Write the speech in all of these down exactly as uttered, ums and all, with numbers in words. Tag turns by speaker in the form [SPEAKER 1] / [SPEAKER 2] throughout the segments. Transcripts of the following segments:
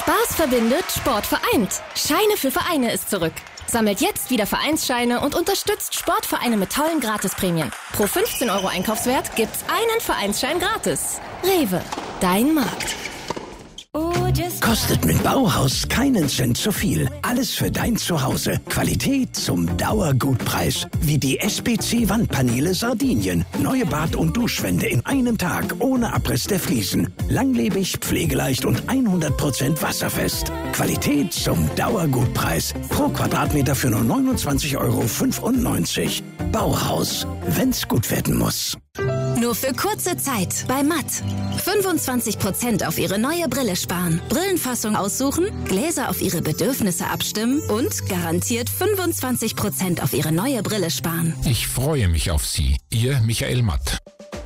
[SPEAKER 1] Spaß verbindet, Sport vereint. Scheine für Vereine ist zurück. Sammelt jetzt wieder Vereinsscheine und unterstützt Sportvereine mit tollen Gratisprämien. Pro fünfzehn Euro Einkaufswert gibt's einen Vereinsschein gratis. Rewe, dein Markt.
[SPEAKER 2] Kostet mit Bauhaus keinen Cent zu viel. Alles für dein Zuhause. Qualität zum Dauergutpreis. Wie die S B C-Wandpaneele Sardinien. Neue Bad- und Duschwände in einem Tag ohne Abriss der Fliesen. Langlebig, pflegeleicht und hundert Prozent wasserfest. Qualität zum Dauergutpreis. Pro Quadratmeter für nur neunundzwanzig Euro fünfundneunzig. Bauhaus. Wenn's gut werden muss.
[SPEAKER 3] Nur für kurze Zeit bei Matt. fünfundzwanzig Prozent auf Ihre neue Brille sparen. Brillenfassung aussuchen, Gläser auf Ihre Bedürfnisse abstimmen und garantiert fünfundzwanzig Prozent auf Ihre neue Brille sparen.
[SPEAKER 4] Ich freue mich auf Sie. Ihr Michael Matt.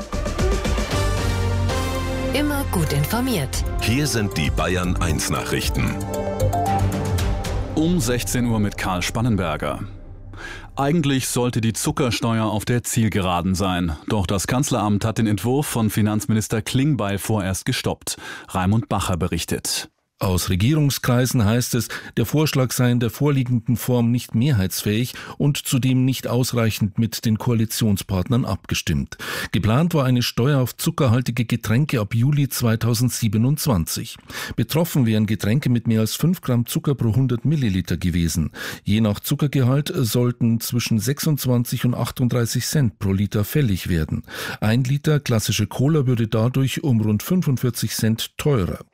[SPEAKER 5] Immer gut informiert.
[SPEAKER 6] Hier sind die Bayern eins Nachrichten.
[SPEAKER 7] Um sechzehn Uhr mit Karl Spannenberger. Eigentlich sollte die Zuckersteuer auf der Zielgeraden sein. Doch das Kanzleramt hat den Entwurf von Finanzminister Klingbeil vorerst gestoppt. Raimund Bacher berichtet.
[SPEAKER 8] Aus Regierungskreisen heißt es, der Vorschlag sei in der vorliegenden Form nicht mehrheitsfähig und zudem nicht ausreichend mit den Koalitionspartnern abgestimmt. Geplant war eine Steuer auf zuckerhaltige Getränke ab Juli zweitausendsiebenundzwanzig. Betroffen wären Getränke mit mehr als fünf Gramm Zucker pro hundert Milliliter gewesen. Je nach Zuckergehalt sollten zwischen sechsundzwanzig und achtunddreißig Cent pro Liter fällig werden. Ein Liter klassische Cola würde dadurch um rund fünfundvierzig Cent teurer.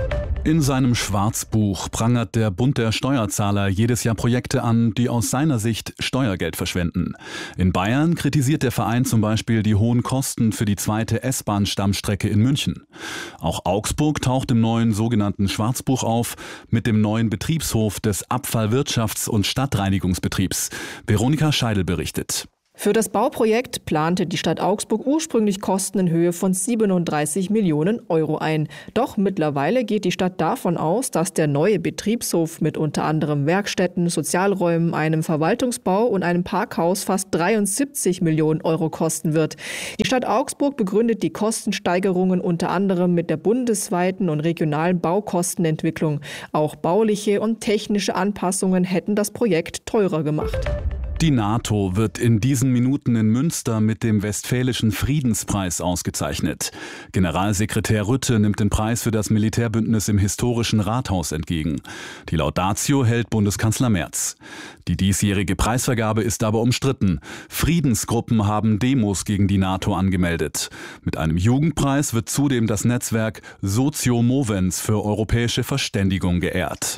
[SPEAKER 7] In seinem Schwarzbuch prangert der Bund der Steuerzahler jedes Jahr Projekte an, die aus seiner Sicht Steuergeld verschwenden. In Bayern kritisiert der Verein zum Beispiel die hohen Kosten für die zweite S-Bahn-Stammstrecke in München. Auch Augsburg taucht im neuen sogenannten Schwarzbuch auf, mit dem neuen Betriebshof des Abfallwirtschafts- und Stadtreinigungsbetriebs. Veronika Scheidel berichtet.
[SPEAKER 9] Für das Bauprojekt plante die Stadt Augsburg ursprünglich Kosten in Höhe von siebenunddreißig Millionen Euro ein. Doch mittlerweile geht die Stadt davon aus, dass der neue Betriebshof mit unter anderem Werkstätten, Sozialräumen, einem Verwaltungsbau und einem Parkhaus fast dreiundsiebzig Millionen Euro kosten wird. Die Stadt Augsburg begründet die Kostensteigerungen unter anderem mit der bundesweiten und regionalen Baukostenentwicklung. Auch bauliche und technische Anpassungen hätten das Projekt teurer gemacht.
[SPEAKER 7] Die NATO wird in diesen Minuten in Münster mit dem Westfälischen Friedenspreis ausgezeichnet. Generalsekretär Rutte nimmt den Preis für das Militärbündnis im historischen Rathaus entgegen. Die Laudatio hält Bundeskanzler Merz. Die diesjährige Preisvergabe ist aber umstritten. Friedensgruppen haben Demos gegen die NATO angemeldet. Mit einem Jugendpreis wird zudem das Netzwerk Socio Movens für europäische Verständigung geehrt.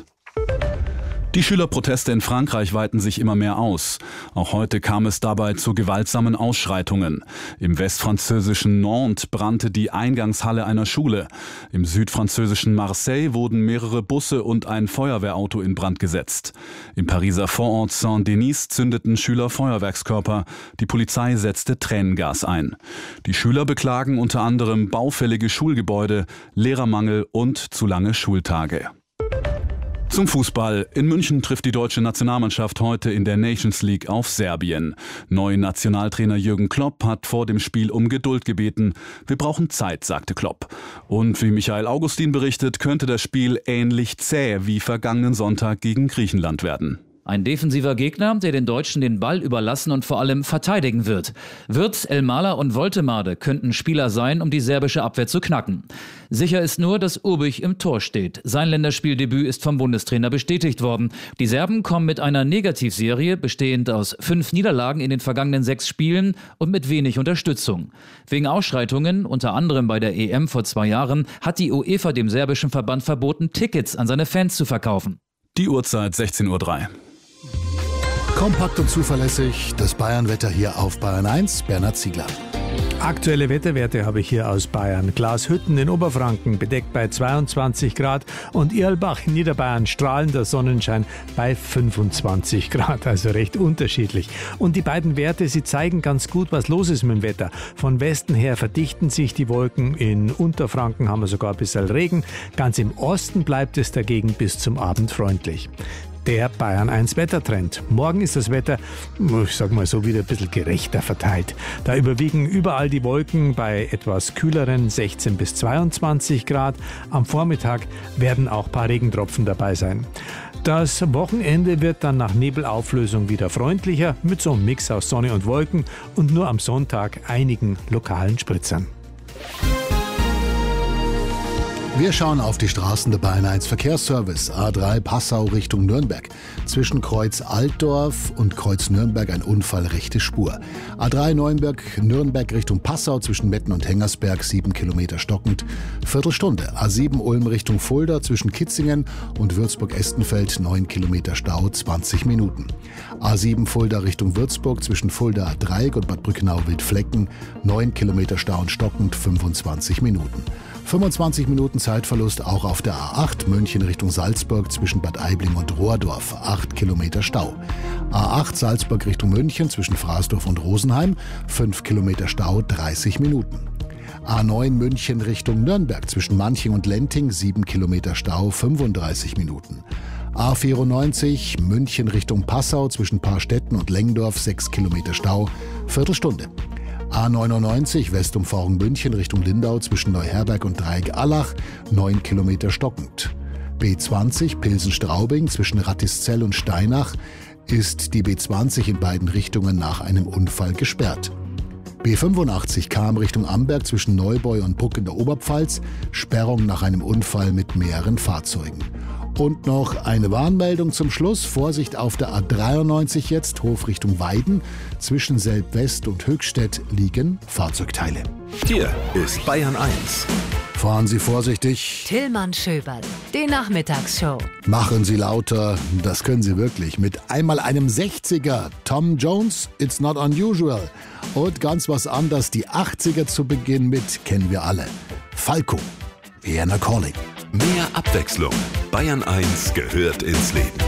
[SPEAKER 7] Die Schülerproteste in Frankreich weiten sich immer mehr aus. Auch heute kam es dabei zu gewaltsamen Ausschreitungen. Im westfranzösischen Nantes brannte die Eingangshalle einer Schule. Im südfranzösischen Marseille wurden mehrere Busse und ein Feuerwehrauto in Brand gesetzt. Im Pariser Vorort Saint-Denis zündeten Schüler Feuerwerkskörper. Die Polizei setzte Tränengas ein. Die Schüler beklagen unter anderem baufällige Schulgebäude, Lehrermangel und zu lange Schultage. Zum Fußball. In München trifft die deutsche Nationalmannschaft heute in der Nations League auf Serbien. Neuer Nationaltrainer Jürgen Klopp hat vor dem Spiel um Geduld gebeten. Wir brauchen Zeit, sagte Klopp. Und wie Michael Augustin berichtet, könnte das Spiel ähnlich zäh wie vergangenen Sonntag gegen Griechenland werden.
[SPEAKER 10] Ein defensiver Gegner, der den Deutschen den Ball überlassen und vor allem verteidigen wird. Wirtz, Elmala und Woltemade könnten Spieler sein, um die serbische Abwehr zu knacken. Sicher ist nur, dass Urbich im Tor steht. Sein Länderspieldebüt ist vom Bundestrainer bestätigt worden. Die Serben kommen mit einer Negativserie, bestehend aus fünf Niederlagen in den vergangenen sechs Spielen und mit wenig Unterstützung. Wegen Ausschreitungen, unter anderem bei der E M vor zwei Jahren, hat die UEFA dem serbischen Verband verboten, Tickets an seine Fans zu verkaufen.
[SPEAKER 7] Die Uhrzeit sechzehn Uhr drei.
[SPEAKER 11] Kompakt und zuverlässig, das Bayern-Wetter hier auf Bayern eins, Bernhard Ziegler.
[SPEAKER 12] Aktuelle Wetterwerte habe ich hier aus Bayern. Glashütten in Oberfranken bedeckt bei zweiundzwanzig Grad und Irlbach in Niederbayern strahlender Sonnenschein bei fünfundzwanzig Grad, also recht unterschiedlich. Und die beiden Werte, sie zeigen ganz gut, was los ist mit dem Wetter. Von Westen her verdichten sich die Wolken, in Unterfranken haben wir sogar ein bisschen Regen. Ganz im Osten bleibt es dagegen bis zum Abend freundlich. der Bayern eins Wettertrend. Morgen ist das Wetter, ich sag mal so, wieder ein bisschen gerechter verteilt. Da überwiegen überall die Wolken bei etwas kühleren sechzehn bis zweiundzwanzig Grad. Am Vormittag werden auch ein paar Regentropfen dabei sein. Das Wochenende wird dann nach Nebelauflösung wieder freundlicher mit so einem Mix aus Sonne und Wolken und nur am Sonntag einigen lokalen Spritzern.
[SPEAKER 11] Wir schauen auf die Straßen der Bayern eins Verkehrsservice. A drei Passau Richtung Nürnberg. Zwischen Kreuz Altdorf und Kreuz Nürnberg ein Unfall, rechte Spur. A drei Neuenberg-Nürnberg Richtung Passau zwischen Metten und Hengersberg, sieben Kilometer stockend, Viertelstunde. A sieben Ulm Richtung Fulda zwischen Kitzingen und Würzburg-Estenfeld, neun Kilometer Stau, zwanzig Minuten. A sieben Fulda Richtung Würzburg zwischen Fulda Dreieck und Bad Brückenau-Wildflecken, neun Kilometer Stau und stockend, fünfundzwanzig Minuten. fünfundzwanzig Minuten Zeitverlust auch auf der A acht München Richtung Salzburg zwischen Bad Aibling und Rohrdorf, acht Kilometer Stau. A acht Salzburg Richtung München zwischen Fraßdorf und Rosenheim, fünf Kilometer Stau, dreißig Minuten. A neun München Richtung Nürnberg zwischen Manching und Lenting, sieben Kilometer Stau, fünfunddreißig Minuten. A vierundneunzig München Richtung Passau zwischen Paarstetten und Lengdorf, sechs Kilometer Stau, Viertelstunde. A neunundneunzig Westumfahrung München Richtung Lindau zwischen Neuherberg und Dreieck-Allach, neun Kilometer stockend. B zwanzig Pilsen-Straubing zwischen Rattiszell und Steinach ist die B zwanzig in beiden Richtungen nach einem Unfall gesperrt. B fünfundachtzig Cham Richtung Amberg zwischen Neubeu und Bruck in der Oberpfalz, Sperrung nach einem Unfall mit mehreren Fahrzeugen. Und noch eine Warnmeldung zum Schluss. Vorsicht auf der A dreiundneunzig jetzt, Hof Richtung Weiden. Zwischen Selb-West und Höchstädt liegen Fahrzeugteile.
[SPEAKER 6] Hier ist Bayern eins.
[SPEAKER 11] Fahren Sie vorsichtig.
[SPEAKER 5] Tillmann Schöberl, die Nachmittagsshow.
[SPEAKER 11] Machen Sie lauter, das können Sie wirklich. Mit einmal einem sechziger. Tom Jones, It's Not Unusual. Und ganz was anderes, die achtziger zu Beginn mit, kennen wir alle. Falco, Vienna Calling.
[SPEAKER 6] Mehr Abwechslung. Bayern eins gehört ins Leben.